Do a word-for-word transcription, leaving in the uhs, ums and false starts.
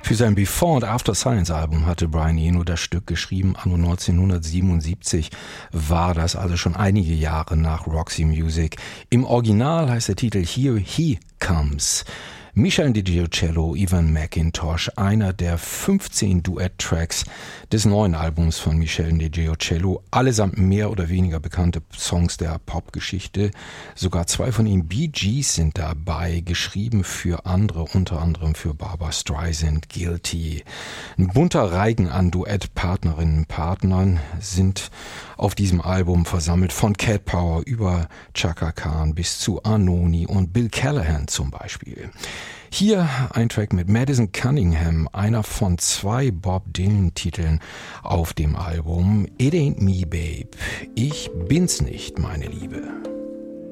Für sein Before und After Science Album hatte Brian Eno das Stück geschrieben. Anno neunzehnhundertsiebenundsiebzig war das, also schon einige Jahre nach Roxy Music. Im Original heißt der Titel Here He Comes. Michel DiGiocello, Ivan McIntosh, einer der fünfzehn Duett-Tracks des neuen Albums von Michel DiGiocello, allesamt mehr oder weniger bekannte Songs der Popgeschichte. Sogar zwei von den Bee Gees sind dabei, geschrieben für andere, unter anderem für Barbra Streisand, Guilty. Ein bunter Reigen an Duettpartnerinnen und Partnern sind auf diesem Album versammelt, von Cat Power über Chaka Khan bis zu Arnoni und Bill Callahan zum Beispiel. Hier ein Track mit Madison Cunningham, einer von zwei Bob Dylan-Titeln auf dem Album It Ain't Me, Babe. Ich bin's nicht, meine Liebe.